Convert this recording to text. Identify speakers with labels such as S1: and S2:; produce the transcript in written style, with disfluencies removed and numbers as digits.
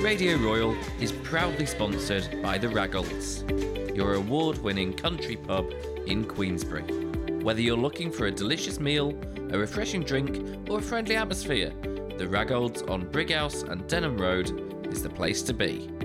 S1: Radio Royal is proudly sponsored by the Raggolds, your award-winning country pub in Queensbury. Whether you're looking for a delicious meal, a refreshing drink, or a friendly atmosphere, the Raggolds on Brighouse and Denham Road is the place to be.